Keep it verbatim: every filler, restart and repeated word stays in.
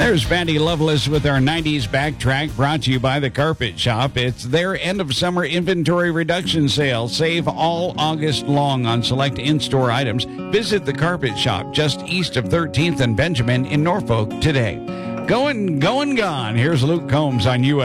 There's Fandy Loveless with our nineties backtrack, brought to you by The Carpet Shop. It's their end-of-summer inventory reduction sale. Save all August long on select in-store items. Visit The Carpet Shop just east of thirteenth and Benjamin in Norfolk today. Going, going, gone. Here's Luke Combs on U S